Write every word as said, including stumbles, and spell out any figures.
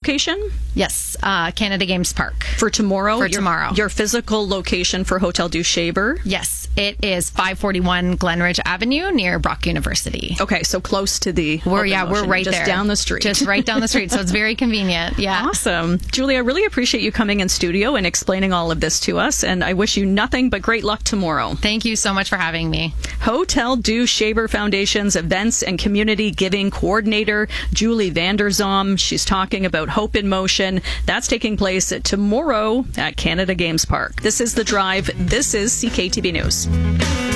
location? Yes, uh, Canada Games Park. For tomorrow? For your, tomorrow. Your physical location for Hotel du Shaver? Yes, it is five forty-one Glenridge Avenue near Brock University. Okay, so close to the We're, Open yeah, Ocean, we're right just there. down the street. Just right down the street, so it's very convenient. Yeah. Awesome. Julie, I really appreciate you coming in studio and explaining all of this to us, and I wish you nothing but great luck tomorrow. Thank you so much for having me. Hotel du Shaver Foundation's Events and Community Giving Coordinator, Julie Vanderzom. She's talking about Hope in Motion. That's taking place tomorrow at Canada Games Park. This is The Drive. This is C K T V News.